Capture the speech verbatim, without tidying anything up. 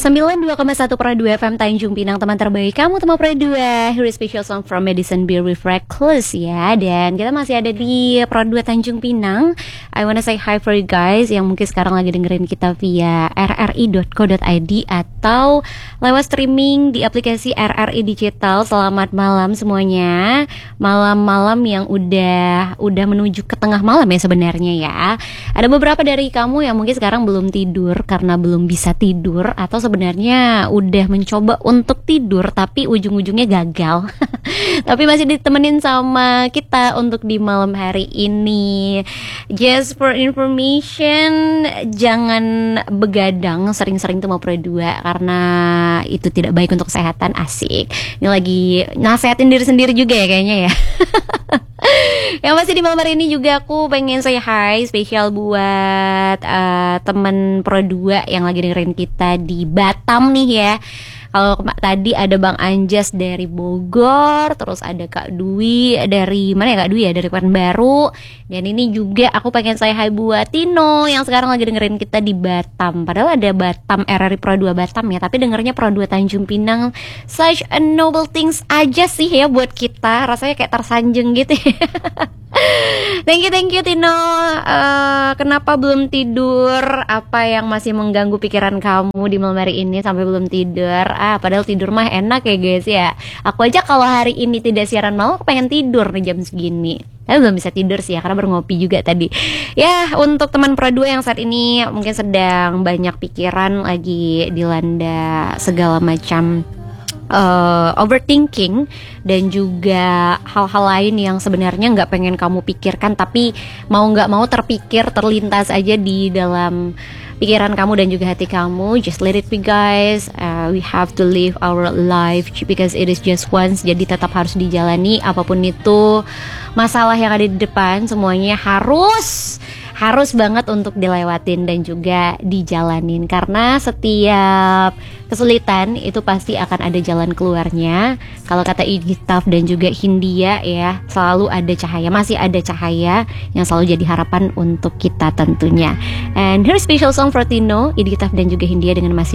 sembilan puluh dua koma satu Pro dua F M Tanjung Pinang, teman terbaik kamu, teman Pro dua. Here is special song from Madison Beer with Reckless ya. Dan kita masih ada di Pro dua Tanjung Pinang. I wanna say hi for you guys yang mungkin sekarang lagi dengerin kita via r r i dot co dot i d atau lewat streaming di aplikasi R R I Digital. Selamat malam semuanya. Malam-malam yang udah udah menuju ke tengah malam ya sebenarnya ya. Ada beberapa dari kamu yang mungkin sekarang belum tidur karena belum bisa tidur, atau sebenarnya udah mencoba untuk tidur tapi ujung-ujungnya gagal. Tapi masih ditemenin sama kita untuk di malam hari ini. Just for information, jangan begadang sering-sering tuh mau Pro dua karena itu tidak baik untuk kesehatan. Asik. Ini lagi nasehatin diri sendiri juga ya kayaknya ya. Yang masih di malam hari ini juga aku pengen say hi spesial buat uh, temen Pro dua yang lagi dengerin kita di Batam nih ya. Kalau tadi ada Bang Anjas dari Bogor, terus ada Kak Dwi dari mana ya Kak Dwi ya, dari Pekanbaru. Dan ini juga aku pengen say hi buat Tino yang sekarang lagi dengerin kita di Batam. Padahal ada Batam R R I Pro dua Batam ya, tapi dengernya Pro dua Tanjung Pinang. Such a noble things aja sih ya buat kita. Rasanya kayak tersanjung gitu ya. Thank you, thank you Tino. uh, Kenapa belum tidur? Apa yang masih mengganggu pikiran kamu di malam hari ini sampai belum tidur? Ah, padahal tidur mah enak ya guys ya. Aku aja kalau hari ini tidak siaran malam, aku pengen tidur nih jam segini. Tapi belum bisa tidur sih ya, karena baru ngopi juga tadi. Ya, untuk teman Pro dua yang saat ini mungkin sedang banyak pikiran, lagi dilanda segala macam Uh, overthinking dan juga hal-hal lain yang sebenarnya nggak pengen kamu pikirkan, tapi mau nggak mau terpikir, terlintas aja di dalam pikiran kamu dan juga hati kamu. Just let it be guys. Uh, we have to live our life because it is just once. Jadi tetap harus dijalani apapun itu masalah yang ada di depan, semuanya harus harus banget untuk dilewatin dan juga dijalanin, karena setiap kesulitan itu pasti akan ada jalan keluarnya. Kalau kata Idgitaf dan juga Hindia ya, selalu ada cahaya, masih ada cahaya yang selalu jadi harapan untuk kita tentunya. And here's special song for Tino, Idgitaf dan juga Hindia dengan masih